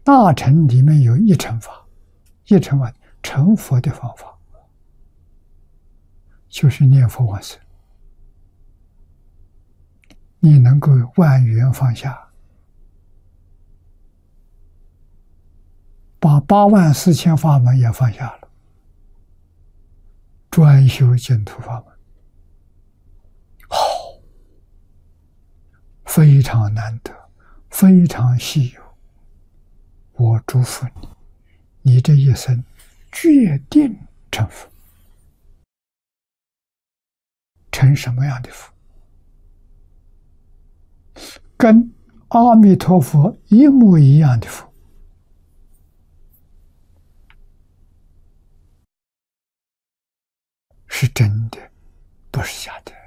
大乘里面有一乘法，一乘法成佛的方法，就是念佛往生。你能够万缘放下，把84000法门也放下了，专修净土法门，好，非常难得，非常稀有。我祝福你，你这一生决定成佛。成什么样的佛？跟阿弥陀佛一模一样的佛。是真的，不是假的。